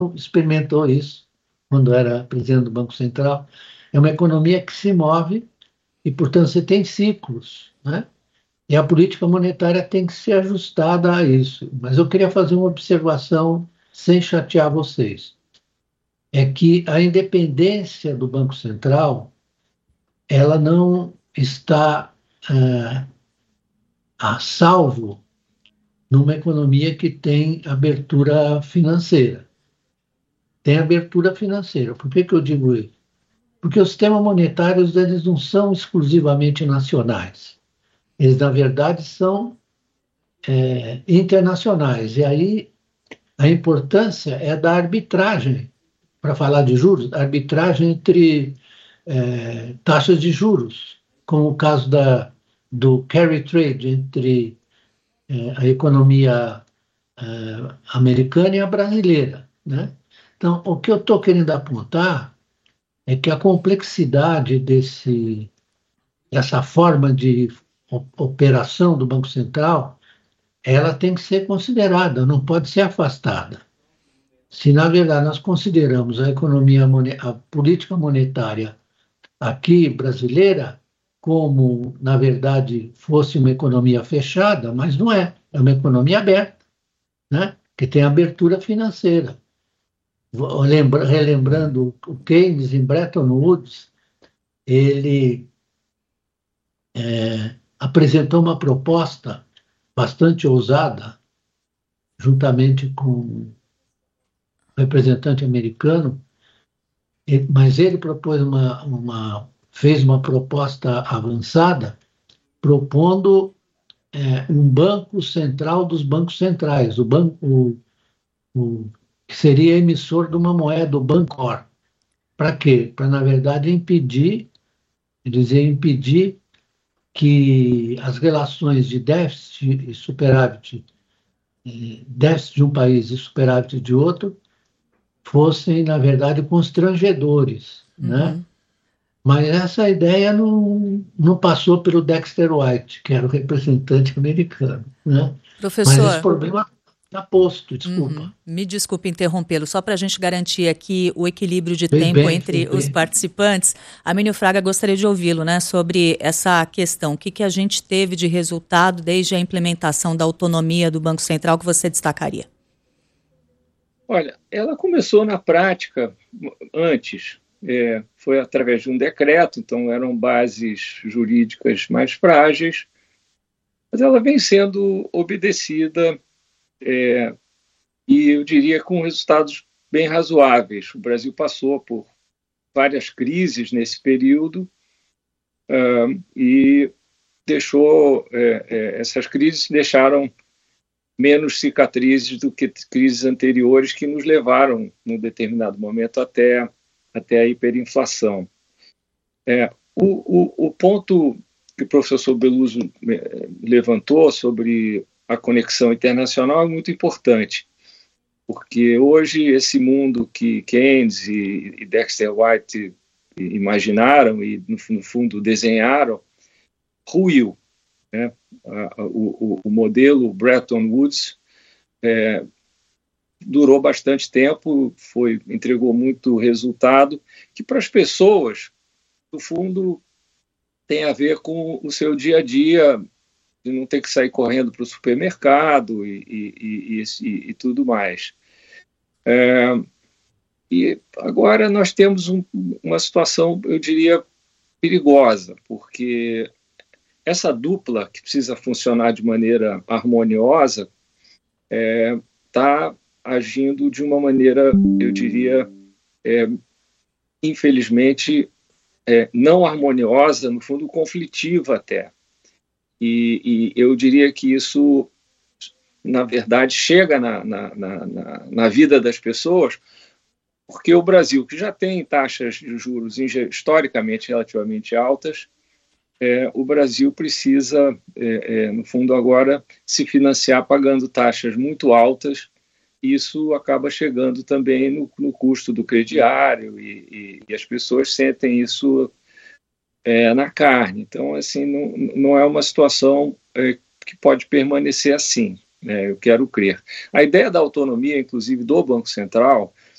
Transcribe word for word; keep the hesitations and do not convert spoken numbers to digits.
experimentou isso quando era presidente do Banco Central. É uma economia que se move e, portanto, você tem ciclos, né? E a política monetária tem que ser ajustada a isso. Mas eu queria fazer uma observação sem chatear vocês. É que a independência do Banco Central, ela não está é, a salvo numa economia que tem abertura financeira. Tem abertura financeira. Por que que eu digo isso? Porque os sistemas monetários eles não são exclusivamente nacionais. Eles, na verdade, são é, internacionais. E aí a importância é da arbitragem, para falar de juros, arbitragem entre é, taxas de juros, como o caso da, do carry trade entre é, a economia é, americana e a brasileira, né? Então, o que eu estou querendo apontar é que a complexidade desse, dessa forma de operação do Banco Central, ela tem que ser considerada, não pode ser afastada. Se, na verdade, nós consideramos a economia, a política monetária aqui brasileira como, na verdade, fosse uma economia fechada, mas não é, é uma economia aberta, né? Que tem abertura financeira. Lembra, relembrando o Keynes em Bretton Woods, ele é, apresentou uma proposta bastante ousada, juntamente com o representante americano, mas ele propôs uma, uma, fez uma proposta avançada, propondo é, um banco central dos bancos centrais, o banco, o, o, que seria emissor de uma moeda, o Bancor. Para quê? Para, na verdade, impedir, dizer, impedir que as relações de déficit e superávit, déficit de um país e superávit de outro, fossem, na verdade, constrangedores, uhum. Né? Mas essa ideia não, não passou pelo Dexter White, que era o representante americano, né? Professor, mas esse problema está posto, desculpa. Uhum. Me desculpe interrompê-lo, só para a gente garantir aqui o equilíbrio de bem, tempo bem, entre bem, os bem. participantes. Amênio Fraga, gostaria de ouvi-lo, né, sobre essa questão. O que, que a gente teve de resultado desde a implementação da autonomia do Banco Central que você destacaria? Olha, ela começou na prática antes, é, foi através de um decreto, então eram bases jurídicas mais frágeis, mas ela vem sendo obedecida é, e eu diria com resultados bem razoáveis. O Brasil passou por várias crises nesse período uh, e deixou, é, é, essas crises deixaram menos cicatrizes do que crises anteriores que nos levaram, num determinado momento, até, até a hiperinflação. É, o, o, o ponto que o professor Beluso levantou sobre a conexão internacional é muito importante, porque hoje esse mundo que Keynes e, e Dexter White imaginaram e, no, no fundo, desenharam, ruiu. Né? O, o, o modelo Bretton Woods é, durou bastante tempo, foi, entregou muito resultado, que para as pessoas, no fundo, tem a ver com o seu dia a dia, de não ter que sair correndo para o supermercado e, e, e, e, e tudo mais. É, e agora nós temos um, uma situação, eu diria, perigosa, porque essa dupla, que precisa funcionar de maneira harmoniosa, está é, agindo de uma maneira, eu diria, é, infelizmente, é, não harmoniosa, no fundo, conflitiva até. E, e eu diria que isso, na verdade, chega na, na, na, na vida das pessoas, porque o Brasil, que já tem taxas de juros historicamente relativamente altas, É, o Brasil precisa, é, é, no fundo, agora se financiar pagando taxas muito altas. Isso acaba chegando também no, no custo do crediário e, e, e as pessoas sentem isso é, na carne. Então, assim, não, não é uma situação é, que pode permanecer assim, né? Eu quero crer. A ideia da autonomia, inclusive, do Banco Central